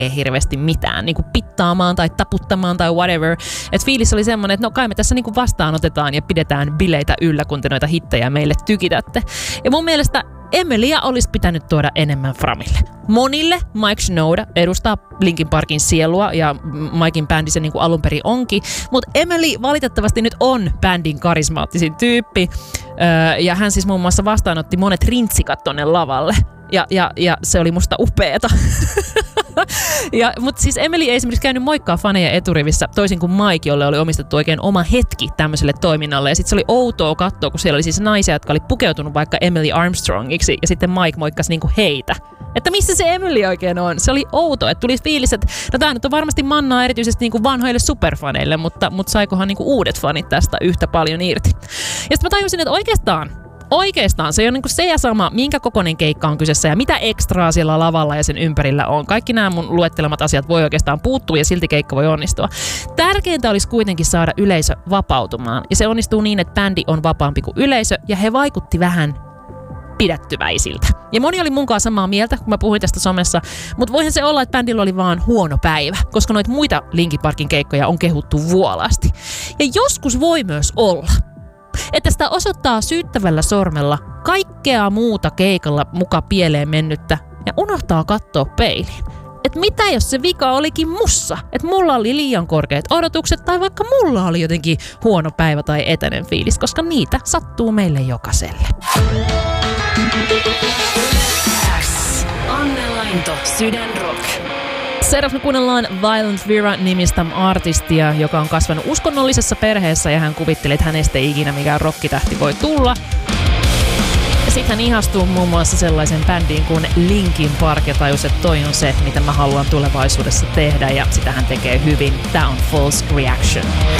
ei hirveästi mitään, niin kuin pittaamaan tai taputtamaan tai whatever. Et fiilis oli semmoinen, että no kai me tässä niin kuin vastaanotetaan ja pidetään bileitä yllä, kun te noita hittejä meille tykitätte. Ja mun mielestä Emilia olisi pitänyt tuoda enemmän framille. Monille Mike Shinoda edustaa Linkin Parkin sielua ja Mikein bändi se niin kuin alun perin onkin, mutta Emily valitettavasti nyt on bändin karismaattisin tyyppi ja hän siis muun muassa vastaanotti monet rintsikat tonne lavalle ja se oli musta upeeta. Mutta siis Emily ei esimerkiksi käynyt moikkaa faneja eturivissä, toisin kuin Mike, jolle oli omistettu oikein oma hetki tämmöiselle toiminnalle. Ja sitten se oli outoa katsoa, kun siellä oli siis naisia, jotka oli pukeutunut vaikka Emily Armstrongiksi, ja sitten Mike moikkasi niinku heitä. Että missä se Emily oikein on? Se oli outo, että tuli fiilis, että no tää nyt on varmasti mannaa erityisesti niinku vanhoille superfaneille, mutta saikohan niinku uudet fanit tästä yhtä paljon irti. Ja sitten mä tajusin, että Oikeastaan se on niinku se ja sama, minkä kokoinen keikka on kyseessä ja mitä ekstraa siellä lavalla ja sen ympärillä on. Kaikki nämä mun luettelemat asiat voi oikeastaan puuttua ja silti keikka voi onnistua. Tärkeintä olisi kuitenkin saada yleisö vapautumaan. Ja se onnistuu niin, että bändi on vapaampi kuin yleisö ja he vaikutti vähän pidättyväisiltä. Ja moni oli munkaan samaa mieltä, kun mä puhuin tästä somessa, mutta voihan se olla, että bändillä oli vaan huono päivä, koska noita muita Linkin Parkin keikkoja on kehuttu vuolaasti. Ja joskus voi myös olla, että sitä osoittaa syyttävällä sormella kaikkea muuta keikalla muka pieleen mennyttä ja unohtaa katsoa peiliin. Että mitä jos se vika olikin mussa? Että mulla oli liian korkeat odotukset tai vaikka mulla oli jotenkin huono päivä tai etäinen fiilis, koska niitä sattuu meille jokaiselle. Anne Lainto, Sydänrock. Seuraavaksi me kuunnellaan Violent Vera-nimistä artistia, joka on kasvanut uskonnollisessa perheessä ja hän kuvittelee, että hänestä ei ikinä mikään rokkitähti voi tulla. Sitten hän ihastuu muun muassa sellaisen bändiin kuin Linkin Park ja tajus, että toi on se, mitä mä haluan tulevaisuudessa tehdä ja sitä hän tekee hyvin. Tää on False Reaction.